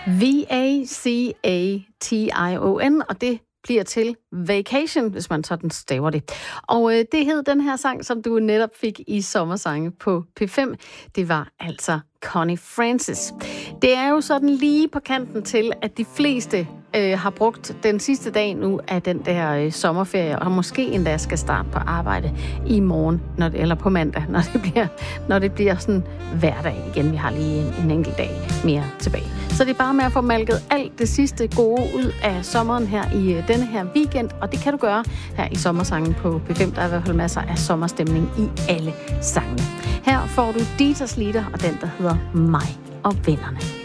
V-A-C-A-T-I-O-N, og det bliver til Vacation, hvis man sådan staver det. Og det hed den her sang, som du netop fik i sommersange på P5. Det var altså Connie Francis. Det er jo sådan lige på kanten til, at de fleste har brugt den sidste dag nu af den der sommerferie, og måske endda skal starte på arbejde i morgen, eller på mandag, når det bliver sådan hverdag igen. Vi har lige en enkelt dag mere tilbage. Så det er bare med at få malket alt det sidste gode ud af sommeren her i denne her weekend, og det kan du gøre her i sommersangen på P5. Der er i hvert fald masser af sommerstemning i alle sangene. Her får du Dieters Lieder og den, der hedder Mig og Vennerne.